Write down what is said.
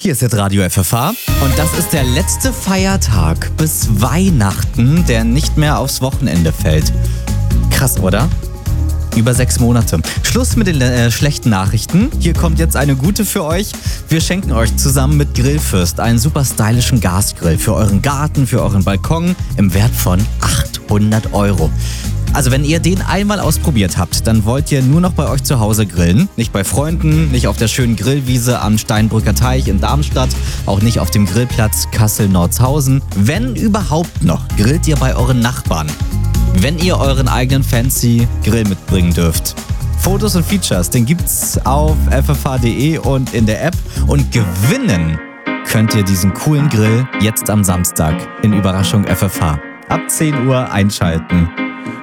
Hier ist jetzt Radio FFH und das ist der letzte Feiertag bis Weihnachten, der nicht mehr aufs Wochenende fällt. Krass, oder? Über 6 Monate. Schluss mit den schlechten Nachrichten. Hier kommt jetzt eine gute für euch. Wir schenken euch zusammen mit Grillfürst einen super stylischen Gasgrill für euren Garten, für euren Balkon im Wert von 800 €. Also wenn ihr den einmal ausprobiert habt, dann wollt ihr nur noch bei euch zu Hause grillen. Nicht bei Freunden, nicht auf der schönen Grillwiese am Steinbrücker Teich in Darmstadt, auch nicht auf dem Grillplatz Kassel-Nordshausen. Wenn überhaupt noch, grillt ihr bei euren Nachbarn. Wenn ihr euren eigenen fancy Grill mitbringen dürft. Fotos und Features, den gibt's auf ffh.de und in der App. Und gewinnen könnt ihr diesen coolen Grill jetzt am Samstag in Überraschung FFH. Ab 10 Uhr einschalten.